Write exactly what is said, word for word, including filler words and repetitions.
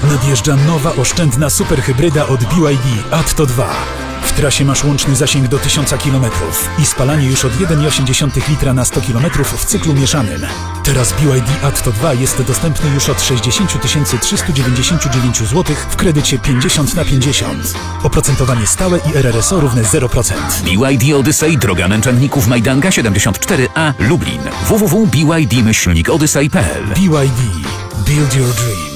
Nadjeżdża nowa, oszczędna superhybryda od B Y D Atto dwa. W trasie masz łączny zasięg do tysiąc kilometrów i spalanie już od jeden przecinek osiem litra na sto kilometrów w cyklu mieszanym. Teraz B Y D Atto dwa jest dostępny już od sześćdziesiąt tysięcy trzysta dziewięćdziesiąt dziewięć złotych w kredycie pięćdziesiąt na pięćdziesiąt. Oprocentowanie stałe i R R S O równe zero procent. B Y D Odyssey, droga męczenników Majdanka siedemdziesiąt cztery A, Lublin. w w w kropka b y d myślnik odyssey kropka p l. B Y D. Build your dream.